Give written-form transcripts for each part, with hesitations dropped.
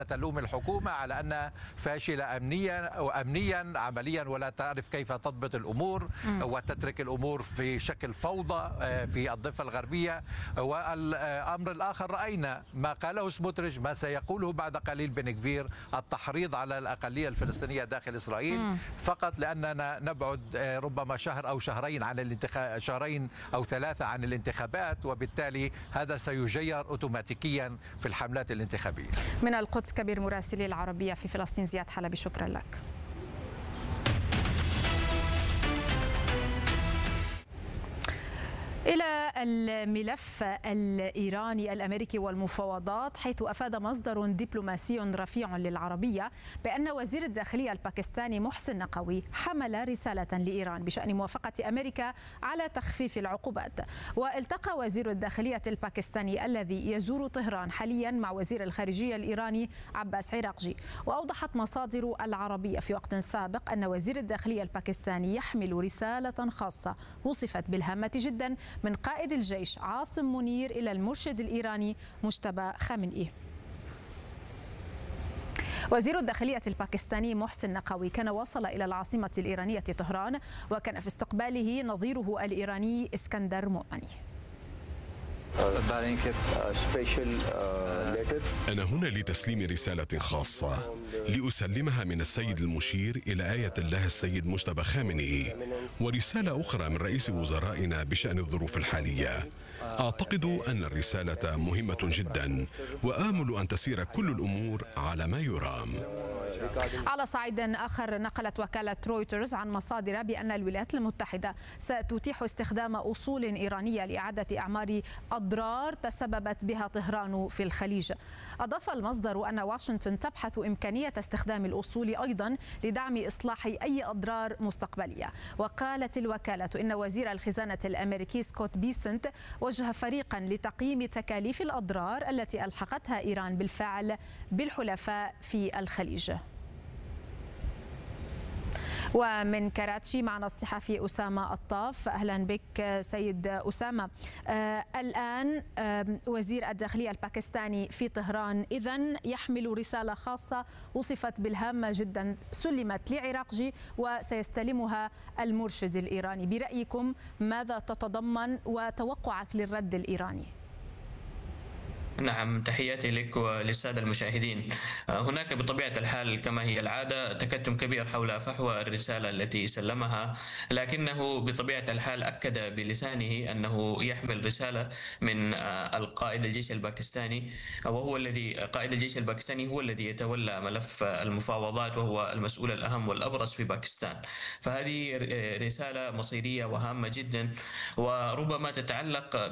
تلوم الحكومة على أنها فاشلة أمنيا عمليا، ولا تعرف كيف تضبط الأمور وتترك الأمور في شكل فوضى في الضفة الغربية. والأمر الآخر، رأينا ما قاله سموتريتش، ما سيقوله بعد قليل بن غفير، التحريض على الأقلية الفلسطينية داخل إسرائيل فقط لأننا نبعد ربما شهر أو شهرين عن الانتخاب، شهرين أو ثلاثة عن الانتخابات، وبالتالي هذا سيجير أوتوماتيكيا في الحملات الانتخابية. من القدس كبير مراسلي العربية في فلسطين زياد حلبي، شكرا لك. إلى الملف الإيراني الأمريكي والمفاوضات، حيث أفاد مصدر دبلوماسي رفيع للعربية بأن وزير الداخلية الباكستاني محسن نقوي حمل رسالة لإيران بشأن موافقة أمريكا على تخفيف العقوبات. والتقى وزير الداخلية الباكستاني الذي يزور طهران حاليا مع وزير الخارجية الإيراني عباس عراقجي. وأوضحت مصادر العربية في وقت سابق أن وزير الداخلية الباكستاني يحمل رسالة خاصة وصفت بالهامة جدا من قائد الجيش عاصم منير إلى المرشد الإيراني مجتبى خامنئي. وزير الداخلية الباكستاني محسن نقوي كان وصل إلى العاصمة الإيرانية طهران، وكان في استقباله نظيره الإيراني اسكندر مؤمني. أنا هنا لتسليم رسالة خاصة لأسلمها من السيد المشير إلى آية الله السيد مجتبى خامنئي، ورسالة أخرى من رئيس وزرائنا بشأن الظروف الحالية. أعتقد أن الرسالة مهمة جدا، وآمل أن تسير كل الأمور على ما يرام. على صعيد آخر، نقلت وكالة رويترز عن مصادر بأن الولايات المتحدة ستتيح استخدام أصول إيرانية لإعادة إعمار أضرار تسببت بها طهران في الخليج. أضاف المصدر أن واشنطن تبحث إمكانية استخدام الأصول أيضا لدعم إصلاح أي أضرار مستقبلية. وقالت الوكالة إن وزير الخزانة الأمريكي سكوت بيسنت وجه فريقا لتقييم تكاليف الأضرار التي ألحقتها إيران بالفعل بالحلفاء في الخليج. ومن كراتشي معنا الصحفي أسامة الطاف. أهلا بك سيد أسامة. الآن وزير الداخلية الباكستاني في طهران إذن يحمل رسالة خاصة وصفت بالهامة جدا، سلمت لعراقجي وسيستلمها المرشد الإيراني. برأيكم ماذا تتضمن وتوقعك للرد الإيراني؟ نعم، تحياتي لك وللسادة المشاهدين. هناك بطبيعة الحال كما هي العادة تكتم كبير حول فحوى الرسالة التي سلمها، لكنه بطبيعة الحال أكد بلسانه أنه يحمل رسالة من القائد الجيش الباكستاني، وهو الذي قائد الجيش الباكستاني هو الذي يتولى ملف المفاوضات وهو المسؤول الأهم والأبرز في باكستان. فهذه رسالة مصيرية وهامة جدا، وربما تتعلق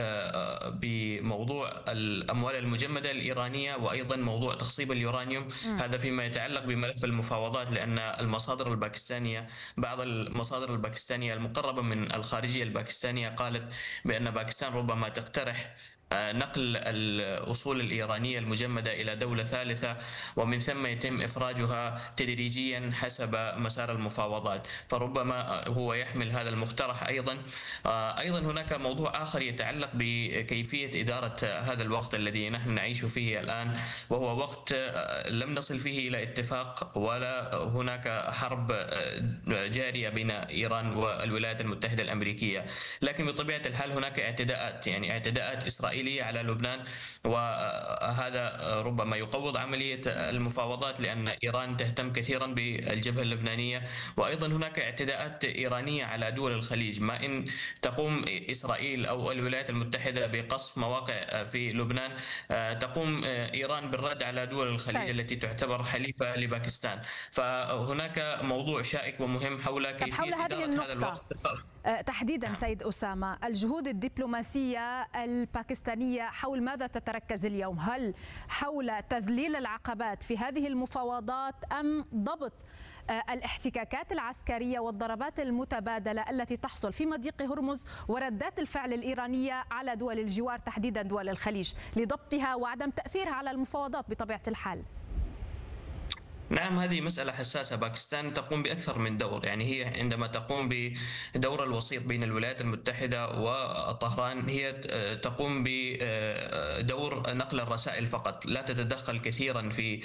بموضوع الأموال المجمدة الإيرانية وأيضا موضوع تخصيب اليورانيوم. هذا فيما يتعلق بملف المفاوضات، لأن المصادر الباكستانية، بعض المصادر الباكستانية المقربة من الخارجية الباكستانية قالت بأن باكستان ربما تقترح نقل الأصول الإيرانية المجمدة إلى دولة ثالثة، ومن ثم يتم إفراجها تدريجيا حسب مسار المفاوضات. فربما هو يحمل هذا المقترح أيضا. هناك موضوع آخر يتعلق بكيفية إدارة هذا الوقت الذي نحن نعيش فيه الآن، وهو وقت لم نصل فيه إلى اتفاق ولا هناك حرب جارية بين إيران والولايات المتحدة الأمريكية، لكن بطبيعة الحال هناك اعتداءات إسرائيلية على لبنان، وهذا ربما يقوض عملية المفاوضات لأن إيران تهتم كثيرا بالجبهة اللبنانية. وأيضا هناك اعتداءات إيرانية على دول الخليج، ما إن تقوم إسرائيل أو الولايات المتحدة بقصف مواقع في لبنان، تقوم إيران بالرد على دول الخليج التي تعتبر حليفة لباكستان. فهناك موضوع شائك ومهم حول كيفية إدارة هذا الوقت تحديدا. سيد أسامة، الجهود الدبلوماسية الباكستانية حول ماذا تتركز اليوم؟ هل حول تذليل العقبات في هذه المفاوضات أم ضبط الاحتكاكات العسكرية والضربات المتبادلة التي تحصل في مضيق هرمز وردات الفعل الإيرانية على دول الجوار تحديدا دول الخليج لضبطها وعدم تأثيرها على المفاوضات بطبيعة الحال؟ نعم، هذه مسألة حساسة. باكستان تقوم بأكثر من دور، يعني هي عندما تقوم بدور الوسيط بين الولايات المتحدة وطهران هي تقوم بدور نقل الرسائل فقط، لا تتدخل كثيرا في